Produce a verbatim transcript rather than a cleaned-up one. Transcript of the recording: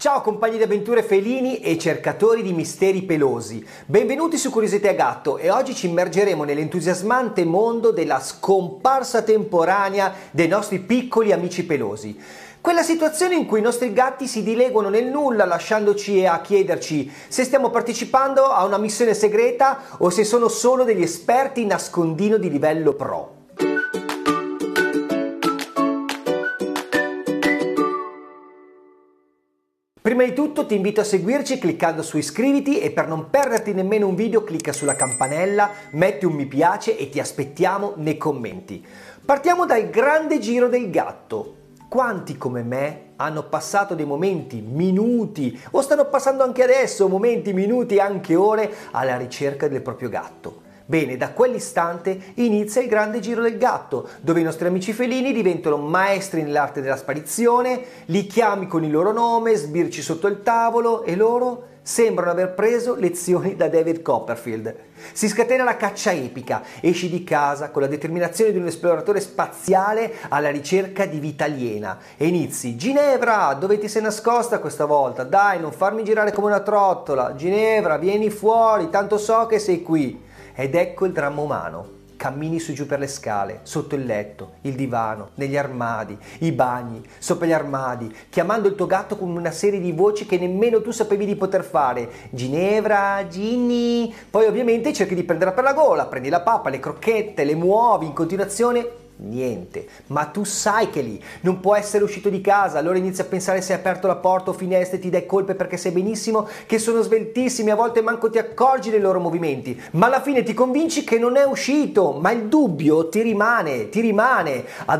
Ciao compagni di avventure felini e cercatori di misteri pelosi, benvenuti su Curiosità Gatto e oggi ci immergeremo nell'entusiasmante mondo della scomparsa temporanea dei nostri piccoli amici pelosi. Quella situazione in cui i nostri gatti si dileguano nel nulla lasciandoci a chiederci se stiamo partecipando a una missione segreta o se sono solo degli esperti nascondino di livello pro. Prima di tutto ti invito a seguirci cliccando su iscriviti e per non perderti nemmeno un video clicca sulla campanella, metti un mi piace e ti aspettiamo nei commenti. Partiamo dal grande giro del gatto. Quanti come me hanno passato dei momenti, minuti o stanno passando anche adesso momenti, minuti e anche ore alla ricerca del proprio gatto? Bene, da quell'istante inizia il grande giro del gatto, dove i nostri amici felini diventano maestri nell'arte della sparizione, li chiami con il loro nome, sbirci sotto il tavolo e loro sembrano aver preso lezioni da David Copperfield. Si scatena la caccia epica, esci di casa con la determinazione di un esploratore spaziale alla ricerca di vita aliena e inizi: Ginevra, dove ti sei nascosta questa volta? Dai, non farmi girare come una trottola. Ginevra, vieni fuori, tanto so che sei qui. Ed ecco il dramma umano. Cammini su giù per le scale, sotto il letto, il divano, negli armadi, i bagni, sopra gli armadi, chiamando il tuo gatto con una serie di voci che nemmeno tu sapevi di poter fare. Ginevra, Ginny. Poi ovviamente cerchi di prenderla per la gola, prendi la pappa, le crocchette, le muovi in continuazione. Niente, ma tu sai che lì non può essere uscito di casa, allora inizi a pensare se hai aperto la porta o finestre, ti dai colpe perché sai benissimo che sono sveltissimi, a volte manco ti accorgi dei loro movimenti, ma alla fine ti convinci che non è uscito, ma il dubbio ti rimane, ti rimane. Ad